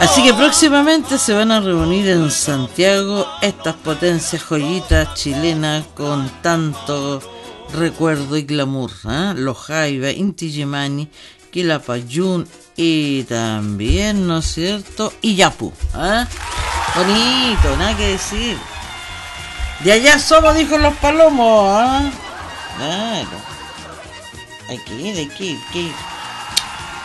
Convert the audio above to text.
Así que próximamente se van a reunir en Santiago estas potencias joyitas chilenas con tanto recuerdo y glamour, ¿eh? Los Jaiba, Inti Illimani, Quilapayún y también, ¿no es cierto?, Iyapu, ¿eh? Bonito, nada que decir. De allá somos, dijo los palomos, ¿eh? Claro. Hay que ir.